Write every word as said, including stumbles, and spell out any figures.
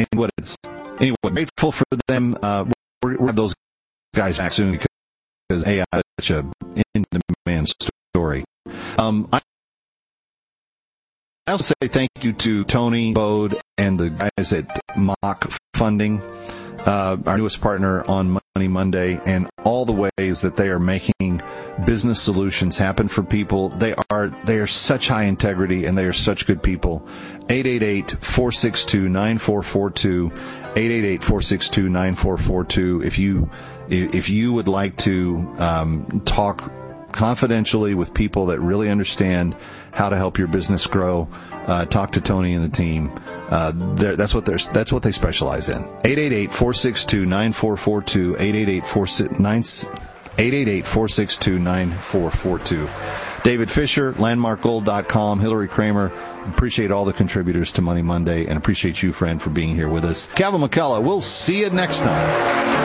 and what it's anyway. Grateful for them. Uh, we're, we're have those guys back soon because A I is such a in-demand story. Um, I I also say thank you to Tony Bode and the guys at Mock Funding, uh, our newest partner on Money Monday, and all the ways that they are making business solutions happen for people. They are they are such high integrity, and they are such good people. eight eight eight, four six two, nine four four two, eight eight eight, four six two, nine four four two. If you if you would like to um, talk confidentially with people that really understand how to help your business grow, uh, talk to Tony and the team. Uh, that's what they're, that's what they specialize in. eight eight eight, four six two, nine four four two, eight eight eight, four six two, nine four four two. David Fisher, landmark gold dot com, Hillary Kramer. Appreciate all the contributors to Money Monday, and appreciate you, friend, for being here with us. Kevin McCullough, we'll see you next time.